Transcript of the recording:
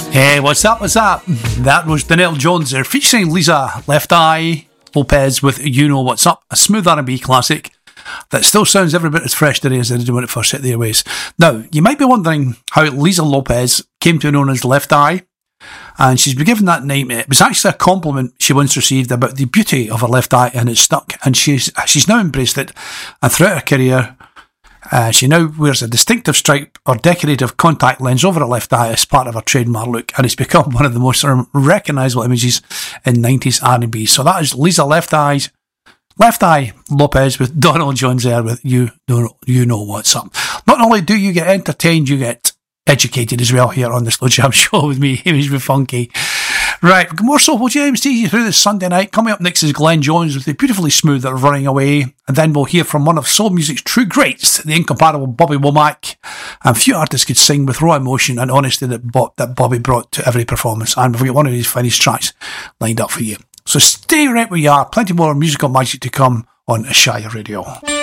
Hey, what's up, That was Donell Jones there, featuring Lisa Left Eye Lopez with You Know What's Up, a smooth R&B classic that still sounds every bit as fresh today as it did when it first hit the airwaves. Now, you might be wondering how Lisa Lopez came to be known as Left Eye, and she's been given that name. It was actually a compliment she once received about the beauty of her left eye, and it's stuck, and she's now embraced it, and throughout her career, she now wears a distinctive stripe or decorative contact lens over her left eye as part of her trademark look, and it's become one of the most recognisable images in 90s R&B. So that is Lisa Left Eye Lopez with Donell Jones there with You Know What's Up. Not only do you get entertained, you get educated as well here on the Slow Jam Show with me, Hamish Funky. Right, more Soulful James to you through this Sunday night. Coming up next is Glenn Jones with the beautifully smooth Running Away, and then we'll hear from one of soul music's true greats, the incomparable Bobby Womack. And few artists could sing with raw emotion and honesty that Bobby brought to every performance, and we've got one of his finest tracks lined up for you. So stay right where you are, plenty more musical magic to come on Shire Radio.